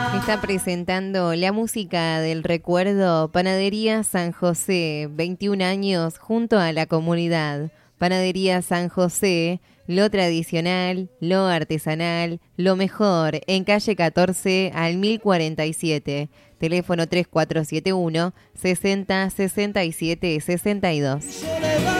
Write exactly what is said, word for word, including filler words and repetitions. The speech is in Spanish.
Está presentando la música del recuerdo Panadería San José, veintiún años junto a la comunidad. Panadería San José, lo tradicional, lo artesanal, lo mejor, en calle catorce al mil cuarenta y siete. Teléfono tres cuatro siete uno, sesenta, sesenta y siete, sesenta y dos.